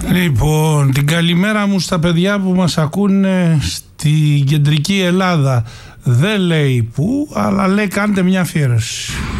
Λοιπόν, την καλημέρα μου στα παιδιά που μας ακούνε στην κεντρική Ελλάδα. Δεν λέει πού, αλλά λέει κάντε μια αφιέρωση.